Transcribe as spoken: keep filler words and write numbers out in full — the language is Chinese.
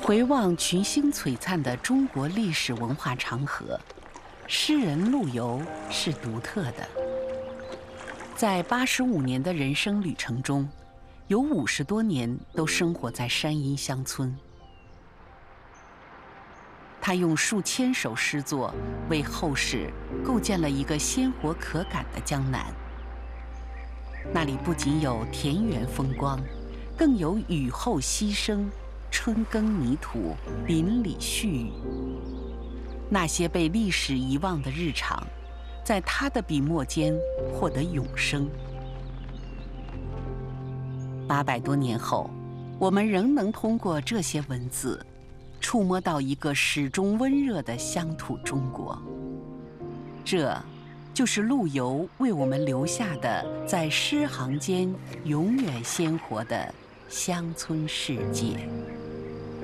回望群星璀璨的中国历史文化长河，诗人陆游是独特的。在八十五年的人生旅程中，有五十多年都生活在山阴乡村。他用数千首诗作为后世构建了一个鲜活可感的江南。那里不仅有田园风光，更有雨后溪声、春耕泥土、邻里絮语。那些被历史遗忘的日常，在他的笔墨间获得永生。八百多年后，我们仍能通过这些文字，触摸到一个始终温热的乡土中国。这，就是陆游为我们留下的在诗行间永远鲜活的乡村世界。